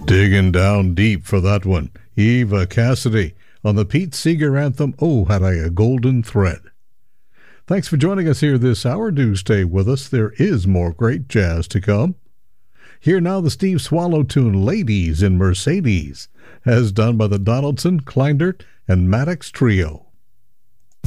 Digging down deep for that one. Eva Cassidy on the Pete Seeger anthem, Oh, Had I a Golden Thread. Thanks for joining us here this hour. Do stay with us. There is more great jazz to come. Here now the Steve Swallow tune, Ladies in Mercedes, as done by the Donaldson, Kleindert, and Maddox Trio.